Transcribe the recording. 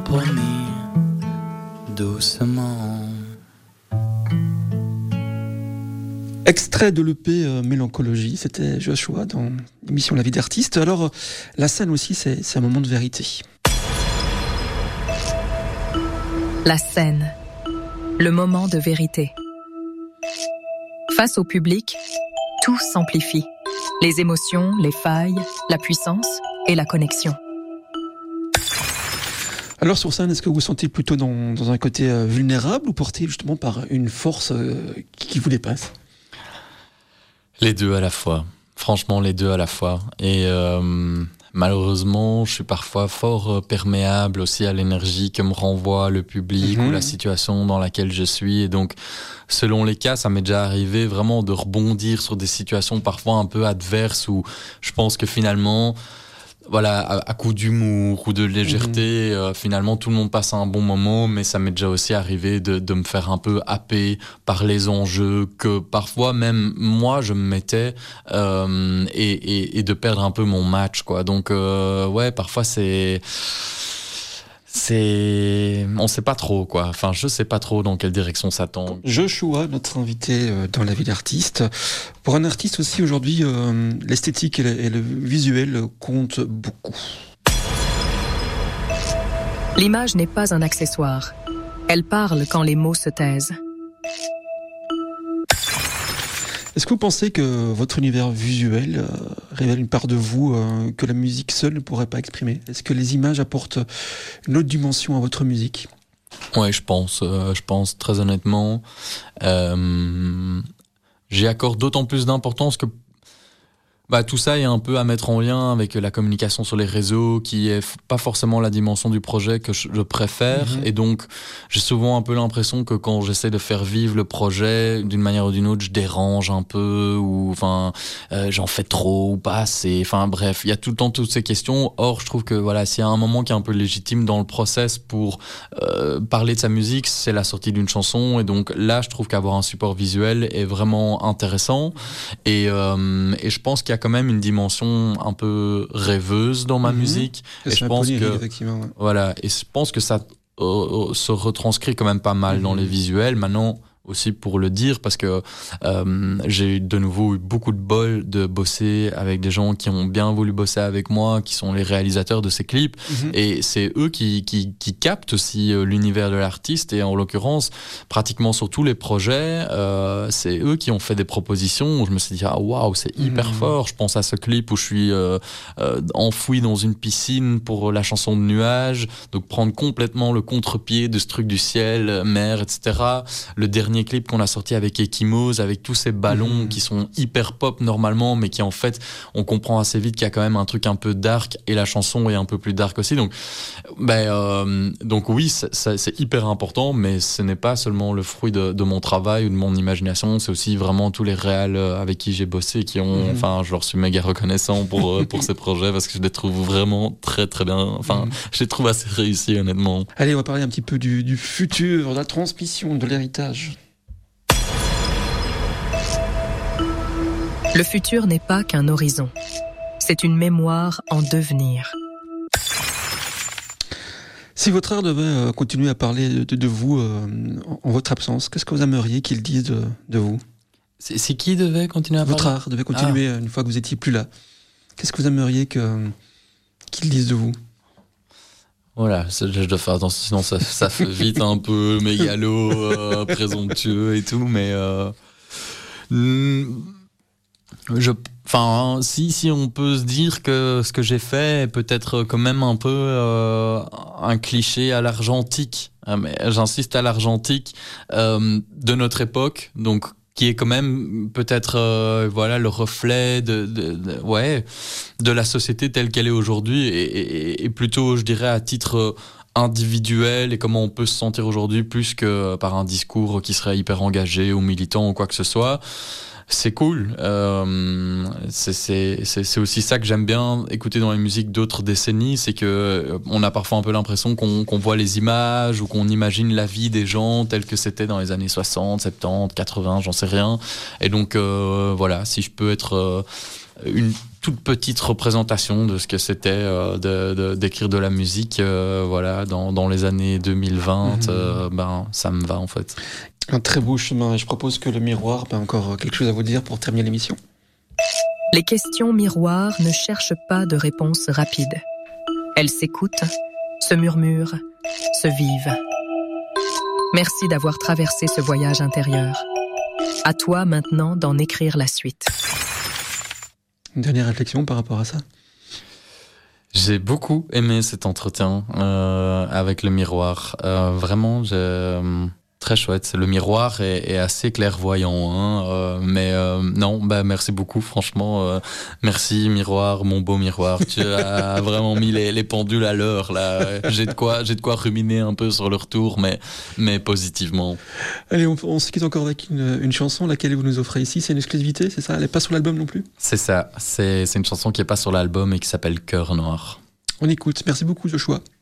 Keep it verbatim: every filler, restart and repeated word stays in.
promis doucement. Extrait de l'E P euh, Mélancologie, c'était Joshua dans l'émission La vie d'artiste. Alors, euh, la scène aussi, c'est, c'est un moment de vérité. La scène, le moment de vérité. Face au public, tout s'amplifie. Les émotions, les failles, la puissance et la connexion. Alors sur scène, est-ce que vous vous sentez plutôt dans, dans un côté euh, vulnérable ou porté justement par une force euh, qui vous dépasse ? Les deux à la fois. Franchement, les deux à la fois. Et euh, malheureusement, je suis parfois fort euh, perméable aussi à l'énergie que me renvoie le public mmh. ou la situation dans laquelle je suis. Et donc, selon les cas, ça m'est déjà arrivé vraiment de rebondir sur des situations parfois un peu adverses où je pense que finalement... Voilà, à, à coup d'humour ou de légèreté, mmh. euh, finalement tout le monde passe un bon moment, mais ça m'est déjà aussi arrivé de, de me faire un peu happer par les enjeux que parfois même moi je me mettais euh, et, et, et de perdre un peu mon match, quoi. Donc euh, ouais, parfois c'est... C'est... On sait pas trop, quoi. Enfin, je sais pas trop dans quelle direction ça tend. Joshua, notre invité dans La vie d'artiste. Pour un artiste aussi, aujourd'hui, euh, l'esthétique et le, et le visuel comptent beaucoup. L'image n'est pas un accessoire. Elle parle quand les mots se taisent. Est-ce que vous pensez que votre univers visuel euh, révèle une part de vous euh, que la musique seule ne pourrait pas exprimer ? Est-ce que les images apportent une autre dimension à votre musique ? Ouais, je pense, euh, je pense très honnêtement. Euh, j'y accorde d'autant plus d'importance que bah, tout ça est un peu à mettre en lien avec la communication sur les réseaux, qui est f- pas forcément la dimension du projet que je, je préfère. Mmh. Et donc, j'ai souvent un peu l'impression que quand j'essaie de faire vivre le projet, d'une manière ou d'une autre, je dérange un peu, ou enfin, euh, j'en fais trop ou pas assez. Enfin, bref, il y a tout le temps toutes ces questions. Or, je trouve que voilà, s'il y a un moment qui est un peu légitime dans le process pour euh, parler de sa musique, c'est la sortie d'une chanson. Et donc là, je trouve qu'avoir un support visuel est vraiment intéressant. Et, euh, et je pense qu'il y a quand même une dimension un peu rêveuse dans ma mmh. musique et, et je pense que effectivement, ouais. voilà, et je pense que ça euh, se retranscrit quand même pas mal mmh. dans les visuels. Maintenant aussi pour le dire, parce que euh, j'ai de nouveau eu beaucoup de bol de bosser avec des gens qui ont bien voulu bosser avec moi, qui sont les réalisateurs de ces clips, mmh. et c'est eux qui, qui, qui captent aussi euh, l'univers de l'artiste, et en l'occurrence, pratiquement sur tous les projets, euh, c'est eux qui ont fait des propositions où je me suis dit, ah waouh, c'est hyper mmh. fort. Je pense à ce clip où je suis euh, euh, enfoui dans une piscine pour la chanson de Nuages, donc prendre complètement le contre-pied de ce truc du ciel, mer, et cetera. Le dernier clip qu'on a sorti avec Ekimos, avec tous ces ballons mmh. qui sont hyper pop normalement, mais qui en fait, on comprend assez vite qu'il y a quand même un truc un peu dark, et la chanson est un peu plus dark aussi. Donc, ben, euh, donc oui, c'est, c'est hyper important, mais ce n'est pas seulement le fruit de, de mon travail ou de mon imagination, c'est aussi vraiment tous les réals avec qui j'ai bossé, qui ont, mmh. enfin, je leur suis méga reconnaissant pour, pour ces projets, parce que je les trouve vraiment très très bien. Enfin, mmh. je les trouve assez réussis, honnêtement. Allez, on va parler un petit peu du, du futur, de la transmission, de l'héritage. Le futur n'est pas qu'un horizon. C'est une mémoire en devenir. Si votre art devait continuer à parler de, de vous euh, en, en votre absence, qu'est-ce que vous aimeriez qu'il dise de, de vous ? c'est, c'est qui devait continuer à votre parler ? Votre art devait continuer ah. une fois que vous étiez plus là. Qu'est-ce que vous aimeriez que, qu'il dise de vous ? Voilà, je dois faire attention, sinon ça, ça fait vite un peu mégalo, euh, présomptueux et tout, mais... Euh, je, enfin, si, si on peut se dire que ce que j'ai fait est peut-être quand même un peu euh, un cliché à l'argentique, hein, mais j'insiste à l'argentique euh, de notre époque, donc qui est quand même peut-être euh, voilà le reflet de, de, de ouais de la société telle qu'elle est aujourd'hui, et, et, et plutôt je dirais à titre individuel, et comment on peut se sentir aujourd'hui plus que par un discours qui serait hyper engagé ou militant ou quoi que ce soit. C'est cool. Euh, c'est, c'est, c'est, c'est aussi ça que j'aime bien écouter dans les musiques d'autres décennies, c'est que on a parfois un peu l'impression qu'on, qu'on voit les images ou qu'on imagine la vie des gens telle que c'était dans les années soixante, soixante-dix, quatre-vingts, j'en sais rien. Et donc euh, voilà, si je peux être euh, une toute petite représentation de ce que c'était euh, de, de, d'écrire de la musique euh, voilà, dans, dans les années deux mille vingt. Mmh. Euh, ben, ça me va en fait. Un très beau chemin. Et je propose que le miroir ait encore quelque chose à vous dire pour terminer l'émission. Les questions miroirs ne cherchent pas de réponse rapide. Elles s'écoutent, se murmurent, se vivent. Merci d'avoir traversé ce voyage intérieur. À toi maintenant d'en écrire la suite. Une dernière réflexion par rapport à ça? J'ai beaucoup aimé cet entretien euh, avec le miroir. Euh, vraiment, j'ai... Très chouette. Le miroir est, est assez clairvoyant, hein, euh, mais euh, non, bah merci beaucoup, franchement, euh, merci miroir, mon beau miroir. Tu as vraiment mis les, les pendules à l'heure là. J'ai de quoi, j'ai de quoi ruminer un peu sur le retour, mais mais positivement. Allez, on, on se quitte encore avec une, une chanson, laquelle vous nous offrez ici. C'est une exclusivité, c'est ça? Elle n'est pas sur l'album non plus? C'est ça. C'est c'est une chanson qui est pas sur l'album et qui s'appelle Cœur Noir. On écoute. Merci beaucoup, Joshua.